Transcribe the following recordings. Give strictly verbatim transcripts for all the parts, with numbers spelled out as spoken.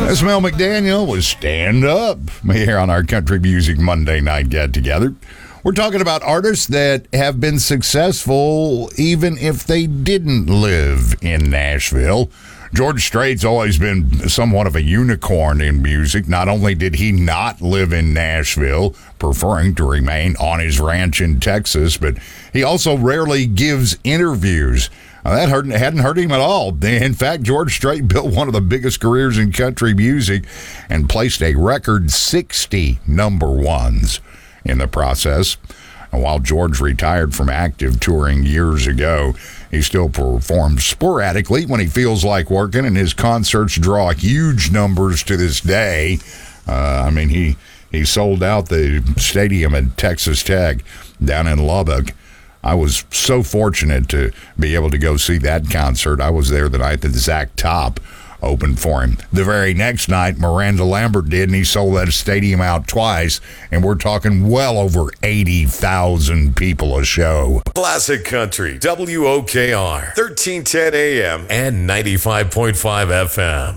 That's Mel McDaniel with Stand Up here on our Country Music Monday Night Get Together. We're talking about artists that have been successful even if they didn't live in Nashville. George Strait's always been somewhat of a unicorn in music. Not only did he not live in Nashville, preferring to remain on his ranch in Texas, but he also rarely gives interviews. Now, that hurt, hadn't hurt him at all. In fact, George Strait built one of the biggest careers in country music and placed a record sixty number ones in the process. And while George retired from active touring years ago, he still performs sporadically when he feels like working, and his concerts draw huge numbers to this day. Uh, I mean, he, he sold out the stadium at Texas Tech down in Lubbock. I was so fortunate to be able to go see that concert. I was there the night that Zach Top opened for him. The very next night, Miranda Lambert did, and he sold that stadium out twice, and we're talking well over eighty thousand people a show. Classic Country, W O K R, thirteen ten A M and ninety-five point five F M.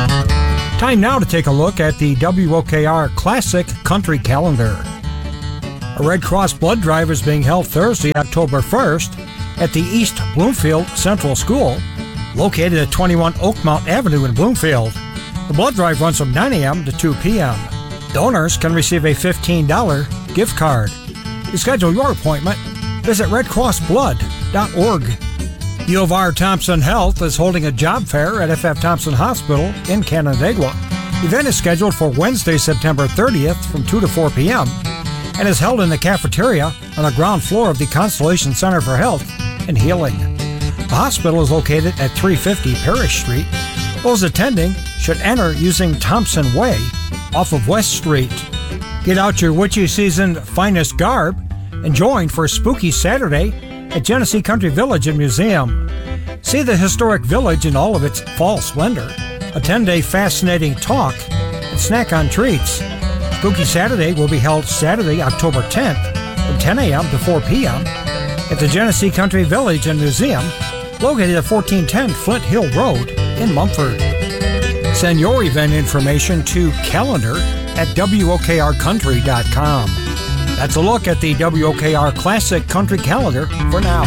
Time now to take a look at the W O K R Classic Country Calendar. A Red Cross blood drive is being held Thursday, October first, at the East Bloomfield Central School, located at twenty-one Oakmount Avenue in Bloomfield. The blood drive runs from nine A.m. to two P.M. Donors can receive a fifteen dollars gift card. To schedule your appointment, visit red cross blood dot org. U of R Thompson Health is holding a job fair at F F Thompson Hospital in Canandaigua. The event is scheduled for Wednesday, September thirtieth from two to four P.M. and is held in the cafeteria on the ground floor of the Constellation Center for Health and Healing. The hospital is located at three fifty Parish Street. Those attending should enter using Thompson Way off of West Street. Get out your witchy season finest garb and join for Spooky Saturday at Genesee Country Village and Museum. See the historic village in all of its fall splendor. A ten-day fascinating talk and snack on treats. Spooky Saturday will be held Saturday, October tenth from ten A.M. to four P.M. at the Genesee Country Village and Museum, located at fourteen ten Flint Hill Road in Mumford. Send your event information to calendar at W O K R country dot com. That's a look at the W O K R Classic Country Calendar for now.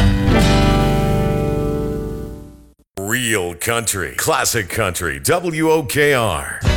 Real country, classic country, W O K R.